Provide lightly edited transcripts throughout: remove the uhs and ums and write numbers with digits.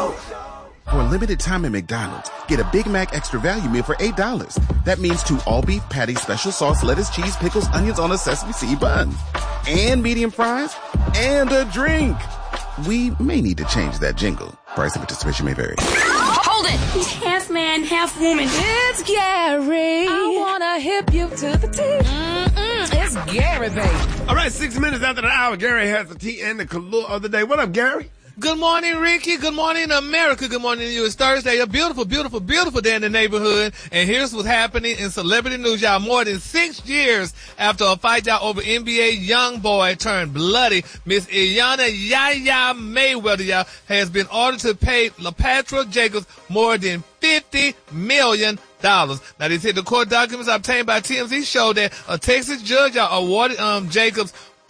For a limited time at McDonald's, get a Big Mac Extra Value Meal for $8. That means 2 all-beef patties, special sauce, lettuce, cheese, pickles, onions on a sesame seed bun. And medium fries. And a drink. We may need to change that jingle. Price and participation may vary. Hold it! He's half man, half woman. It's Gary. I wanna hip you to the T. It's Gary, baby. All right, 6 minutes after the hour, Gary has the tea and the color of the day. What up, Gary? Good morning, Ricky. Good morning, America. Good morning to you. It's Thursday, a beautiful, beautiful, beautiful day in the neighborhood. And here's what's happening in celebrity news, y'all. More than 6 years after a fight, y'all, over NBA young boy turned bloody, Miss Iyanla Yaya Mayweather, y'all, has been ordered to pay LaPatra Jacobs more than $50 million. Now, these hit the court documents obtained by TMZ show that a Texas judge, y'all, awarded Jacobs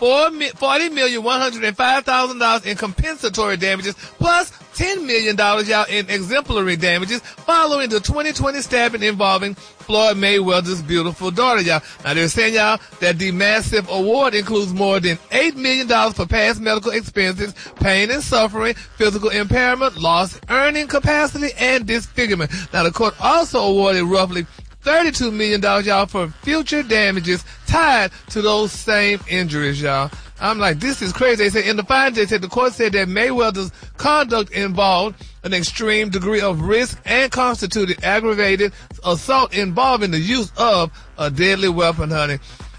$40,105,000 in compensatory damages plus $10 million, y'all, in exemplary damages following the 2020 stabbing involving Floyd Mayweather's beautiful daughter, y'all. Now, they're saying, y'all, that the massive award includes more than $8 million for past medical expenses, pain and suffering, physical impairment, lost earning capacity, and disfigurement. Now, the court also awarded roughly $32 million, y'all, for future damages tied to those same injuries, y'all. I'm like, this is crazy. They said in the findings, they said the court said that Mayweather's conduct involved an extreme degree of risk and constituted aggravated assault involving the use of a deadly weapon, honey.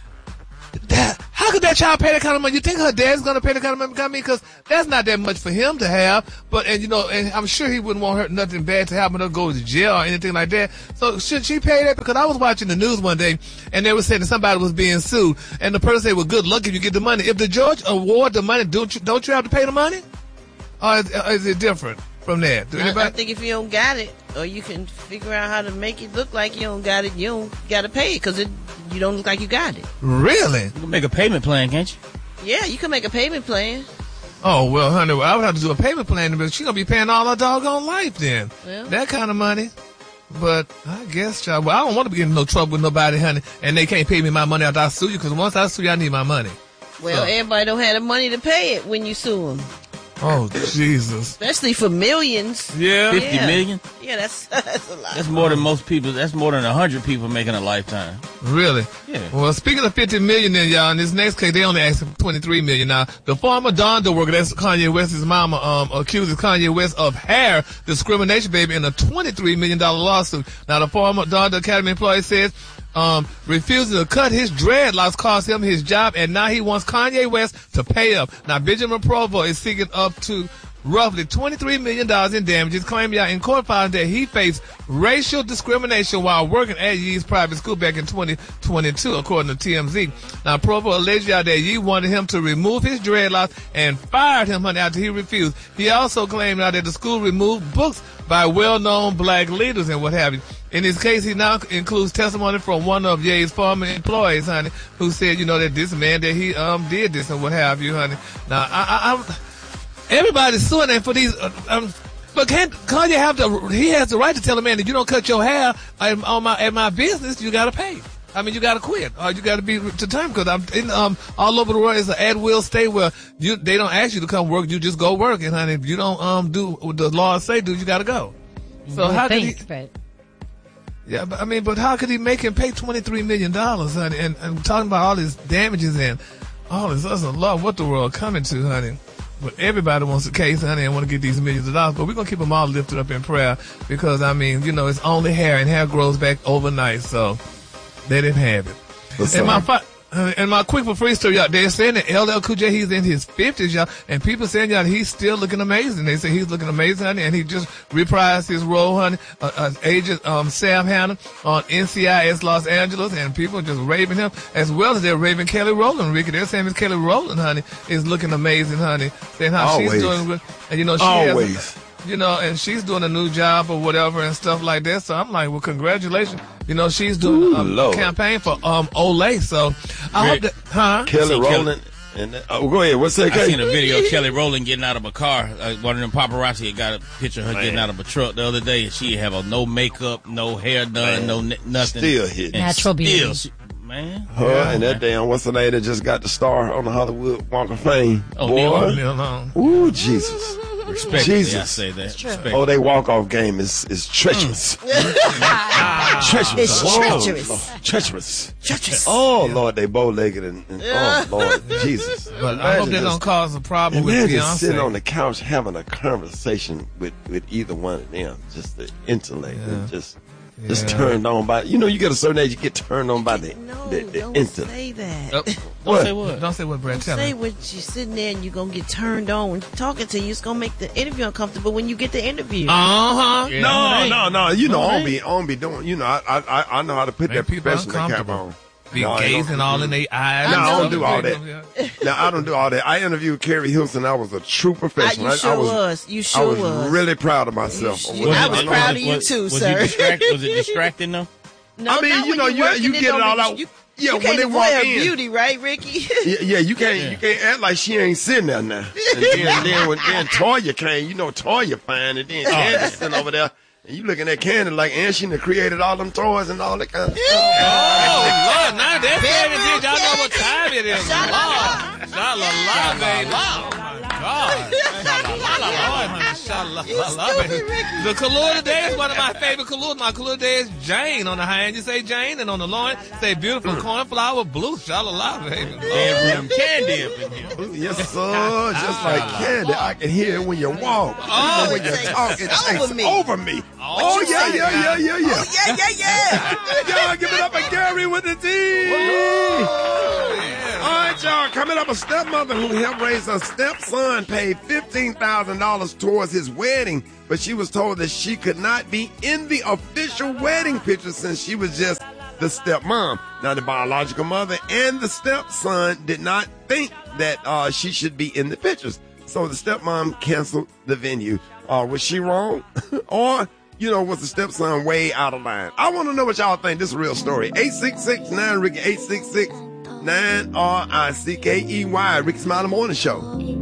How could that child pay that kind of money? You think her dad's going to pay that kind of money? I mean, because that's not that much for him to have. But, and I'm sure he wouldn't want her nothing bad to happen to go to jail or anything like that. So should she pay that? Because I was watching the news one day and they were saying that somebody was being sued. And the person said, well, good luck if you get the money. If the judge award the money, don't you have to pay the money? Or is it different from that? I think if you don't got it, or you can figure out how to make it look like you don't got it, you don't got to pay it because you don't look like you got it. Really? You can make a payment plan, can't you? Yeah, you can make a payment plan. Oh, well, honey, I would have to do a payment plan, but she's going to be paying all her doggone life then. Well, that kind of money. But I guess, child, well, I don't want to be in no trouble with nobody, honey, and they can't pay me my money after I sue you, because once I sue you, I need my money. Well, everybody don't have the money to pay it when you sue them. Oh, Jesus. Especially for millions. Yeah. 50 million? Yeah, that's a lot. That's more than most people. That's more than 100 people making a lifetime. Really? Yeah. Well, speaking of 50 million then, y'all, in this next case, they only asked for 23 million. Now, the former Donda worker, that's Kanye West's mama, accuses Kanye West of hair discrimination, baby, in a $23 million lawsuit. Now, the former Donda Academy employee says, refusing to cut his dreadlocks cost him his job, and now he wants Kanye West to pay up. Now, Benjamin Provo is seeking up to roughly $23 million in damages, claiming in court filings that he faced racial discrimination while working at Yee's private school back in 2022, according to TMZ. Now, Provo alleged that Yee wanted him to remove his dreadlocks and fired him, honey, after he refused. He also claimed that the school removed books by well-known black leaders and what have you. In his case, he now includes testimony from one of Ye's former employees, honey, who said, that this man, that he did this and what have you, honey. Now, everybody's suing him for these, but can't Kanye he has the right to tell a man that you don't cut your hair at my business, you gotta pay. I mean, you gotta quit, or you gotta be to term, because all over the world it's an at-will state where they don't ask you to come work, you just go work, and honey, if you don't do what the laws say, you gotta go. So how could he? Yeah, but how could he make him pay $23 million, honey, and talking about all his damages and all this other law, what the world coming to, honey? But everybody wants a case, honey, and want to get these millions of dollars. But we're going to keep them all lifted up in prayer because, it's only hair, and hair grows back overnight, so they didn't have it. And my quick for free story, y'all, they're saying that LL Cool J, he's in his 50s, y'all, and people saying, y'all, he's still looking amazing. They say he's looking amazing, honey, and he just reprised his role, honey, Agent Sam Hanna on NCIS Los Angeles, and people are just raving him, as well as they're raving Kelly Rowland, Ricky. They're saying Miss Kelly Rowland, honey, is looking amazing, honey, saying how she's doing good. And, she has, and she's doing a new job or whatever and stuff like that. So I'm like, well, congratulations. She's doing a campaign for Olay. So I hope that, Kelly Rowland. Go ahead. What's that? I seen a video of Kelly Rowland getting out of a car. One of them paparazzi had got a picture of her getting out of a truck the other day, and she have no makeup, no hair done, nothing. Still hitting. Natural beauty. And that damn, what's the name that just got the star on the Hollywood Walk of Fame? Neil Long. Ooh, Jesus. Respectfully, Jesus. I say that. Respectfully. Oh, they walk-off game is treacherous. Treacherous. It's Oh, treacherous. Lord. Treacherous. Oh, Lord, they bow-legged and oh, Lord, Jesus. But I hope they're going to cause a problem with Imagine sitting on Beyonce. the couch having a conversation with either one of them. Just the intellect and just turned on by, you get a certain age, you get turned on by the Don't intellect. say that. Oh, Don't say what? don't say what Brad tell Say me. what you're sitting there and you're going to get turned on. When talking to you, it's going to make the interview uncomfortable when you get the interview. Uh-huh. Yeah. No. I right. don't be doing. I know how to put Make that people professional cap uncomfortable. on. Be No, I gazing don't. all in their eyes. No, and I don't stuff. do all that. Yeah. Now, I don't do all that. I interviewed Carrie Hilson. I was a true professional. You sure was. You sure I was was. really proud of myself. I was proud of you too, was sir. Was it distracting though? No, I mean, not when you working get it don't all be- out. You, Yeah, you when can't they avoid walk her in. beauty, right, Ricky? Yeah, you can't act like she ain't sitting there now. And then when Toya came, Toya fine, and then Candace sitting over there, and you looking at Candace like, and she done created all them toys and all that kind of stuff. Oh, Lord, now that's Kevin did. Y'all know what time it is. Lord. Sha-la-la, baby. Oh, my God. Sha-la-la, honey. Sha-la-la, baby. The Kahlua today is one of my favorite Kahluas. My Kahlua today is Jane. On the high end, you say Jane, and on the low end, say beautiful cornflower blue. Sha-la-la, baby. Damn room candy up in here. Yes, sir. Just like candy. I can hear it when you walk. Oh, Even when you it talk, it takes takes over me. over me. Oh, yeah. Yeah. Y'all give it up for Gary with the T. All right, y'all. Coming up, a stepmother who helped raise her stepson paid $15,000 towards his wedding, but she was told that she could not be in the official wedding picture since she was just the stepmom. Now, the biological mother and the stepson did not think that she should be in the pictures. So the stepmom canceled the venue. Was she wrong? Or, was the stepson way out of line? I want to know what y'all think. This is a real story. 866-9-RICKY, 866-9-RICKEY. Ricky Smiley Morning Show.